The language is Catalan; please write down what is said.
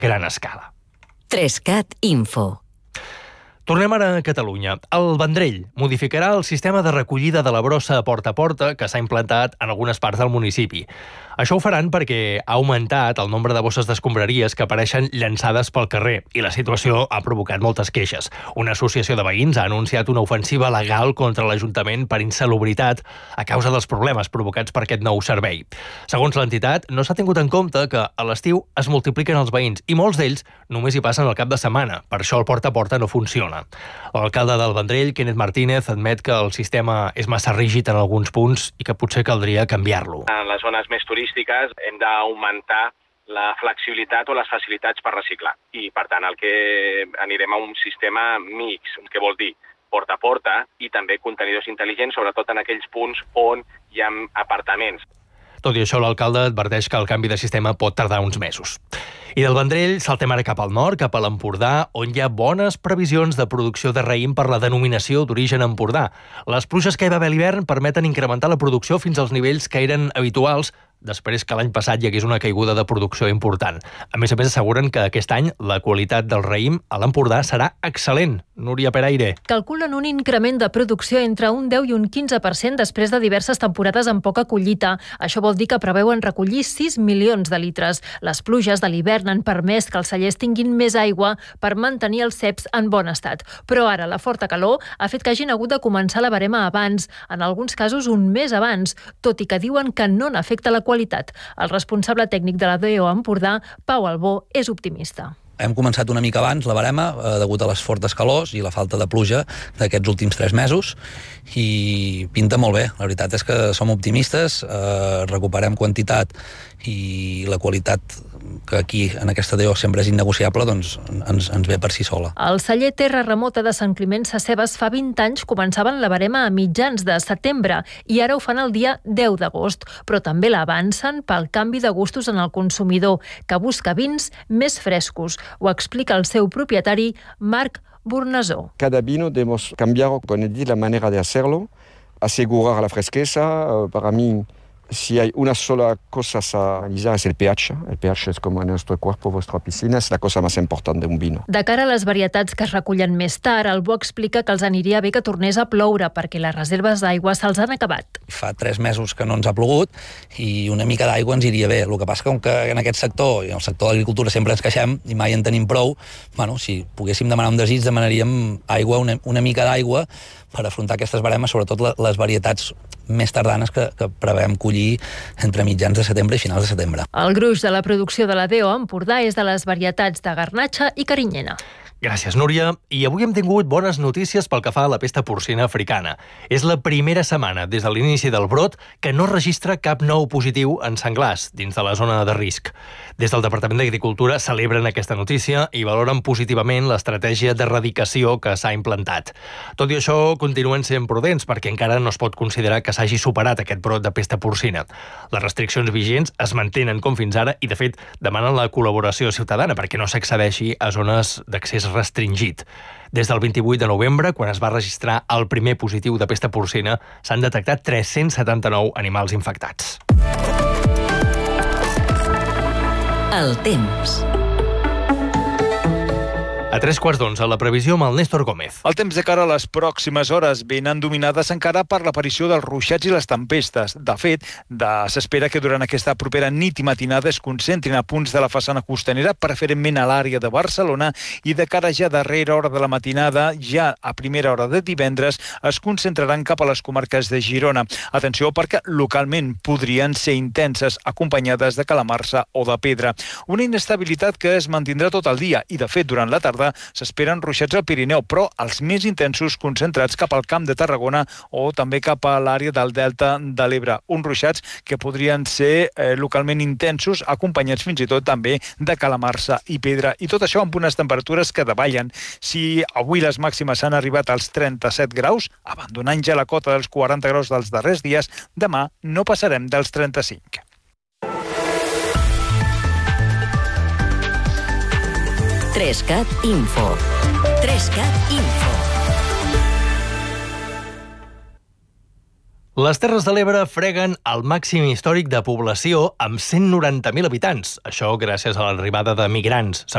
gran escala. 3CAT Info. Tornem ara a Catalunya. El Vendrell modificarà el sistema de recollida de la brossa porta a porta que s'ha implantat en algunes parts del municipi. Això ho faran perquè ha augmentat el nombre de bosses d'escombraries que apareixen llançades pel carrer i la situació ha provocat moltes queixes. Una associació de veïns ha anunciat una ofensiva legal contra l'Ajuntament per insalubritat a causa dels problemes provocats per aquest nou servei. Segons l'entitat, no s'ha tingut en compte que a l'estiu es multipliquen els veïns i molts d'ells només hi passen el cap de setmana. Per això el porta a porta no funciona. L'alcalde del Vendrell, Kenneth Martínez, admet que el sistema és massa rígid en alguns punts i que potser caldria canviar-lo. En les zones més turístiques hem d'augmentar la flexibilitat o les facilitats per reciclar. I, per tant, el que anirem a un sistema mix, que vol dir porta a porta i també contenidors intel·ligents, sobretot en aquells punts on hi ha apartaments. Tot i això, l'alcalde adverteix que el canvi de sistema pot tardar uns mesos. I del Vendrell saltem ara cap al nord, cap a l'Empordà, on hi ha bones previsions de producció de raïm per la denominació d'origen Empordà. Les pluges que hi va haver a l'hivern permeten incrementar la producció fins als nivells que eren habituals després que l'any passat hi hagués una caiguda de producció important. A més, asseguren que aquest any la qualitat del raïm a l'Empordà serà excel·lent. Núria Peraire. Calculen un increment de producció entre un 10 i un 15% després de diverses temporades amb poca collita. Això vol dir que preveuen recollir 6 milions de litres. Les pluges de l'hivern han permès que els cellers tinguin més aigua per mantenir els ceps en bon estat. Però ara la forta calor ha fet que hagin hagut de començar la barema abans, en alguns casos un mes abans, tot i que diuen que no n'afecta la qualitat. El responsable tècnic de la DO Empordà, Pau Albó, és optimista. Hem començat una mica abans la barema degut a les fortes calors i la falta de pluja d'aquests últims 3 mesos i pinta molt bé. La veritat és que som optimistes, recuperem quantitat i la qualitat que aquí en aquesta DO sempre és innegociable, doncs ens ve per si sola. El celler Terra Remota de Sant Climent Sescebes fa 20 anys començaven la barema a mitjans de setembre i ara ho fan el dia 10 d'agost, però també l'avancen pel canvi de gustos en el consumidor, que busca vins més frescos. Ho explica el seu propietari, Marc Bornasó. Cada vino debemos cambiar, con la manera de hacerlo, asegurar la fresqueza. Para mí, si hay una sola cosa a analizar es el pH. El pH es como en nuestro cuerpo, vuestra piscina, es la cosa más importante de un vino. De cara a les varietats que es recullen més tard, el Bo explica que els aniria bé que tornés a ploure perquè les reserves d'aigua se'ls han acabat. Fa 3 mesos que no ens ha plogut i una mica d'aigua ens iria bé. El que passa que en aquest sector, i en el sector de l'agricultura sempre ens queixem i mai en tenim prou, si poguéssim demanar un desig, demanaríem aigua, una mica d'aigua per afrontar aquestes baremes, sobretot les varietats més tardanes que preveiem collir entre mitjans de setembre i finals de setembre. El gruix de la producció de la DO Empordà és de les varietats de garnatxa i carinyena. Gràcies, Núria. I avui hem tingut bones notícies pel que fa a la pesta porcina africana. És la primera setmana des de l'inici del brot que no registra cap nou positiu en senglars dins de la zona de risc. Des del Departament d'Agricultura celebren aquesta notícia i valoren positivament l'estratègia d'erradicació que s'ha implantat. Tot i això, continuen sent prudents perquè encara no es pot considerar que s'hagi superat aquest brot de pesta porcina. Les restriccions vigents es mantenen com fins ara i, de fet, demanen la col·laboració ciutadana perquè no s'accedeixi a zones d'accés restringit. Des del 28 de novembre, quan es va registrar el primer positiu de pesta porcina, s'han detectat 379 animals infectats. El temps. A 3:15, la previsió amb el Néstor Gómez. El temps de cara a les pròximes hores venen dominades encara per l'aparició dels ruixats i les tempestes. De fet, s'espera que durant aquesta propera nit i matinada es concentrin a punts de la façana costanera, preferentment a l'àrea de Barcelona, i de cara ja a darrera hora de la matinada, ja a primera hora de divendres, es concentraran cap a les comarques de Girona. Atenció, perquè localment podrien ser intenses, acompanyades de calamarsa o de pedra. Una inestabilitat que es mantindrà tot el dia i, de fet, durant la tarda s'esperen ruixats al Pirineu, però els més intensos concentrats cap al Camp de Tarragona o també cap a l'àrea del Delta de l'Ebre. Uns ruixats que podrien ser localment intensos, acompanyats fins i tot també de calamarsa i pedra. I tot això amb unes temperatures que davallen. Si avui les màximes han arribat als 37 graus, abandonant ja la cota dels 40 graus dels darrers dies, demà no passarem dels 35. Trescat Info. Trescat Info. Les Terres de l'Ebre freguen el màxim històric de població amb 190.000 habitants. Això gràcies a l'arribada de migrants.